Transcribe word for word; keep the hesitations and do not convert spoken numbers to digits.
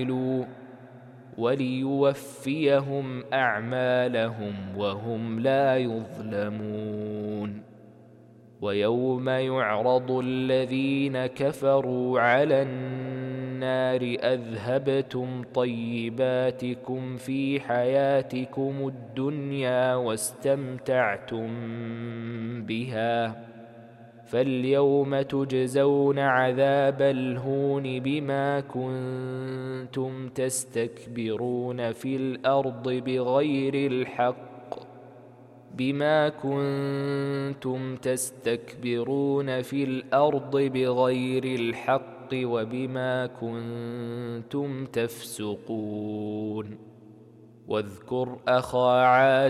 وليوفيهم أعمالهم وهم لا يظلمون. ويوم يعرض الذين كفروا على النار أذهبتم طيباتكم في حياتكم الدنيا واستمتعتم بها فاليوم تجزون عذاب الهون بما كنتم تستكبرون في الأرض بغير الحق بما كنتم تستكبرون في الأرض بغير الحق وبما كنتم تفسقون. واذكر أخا عاد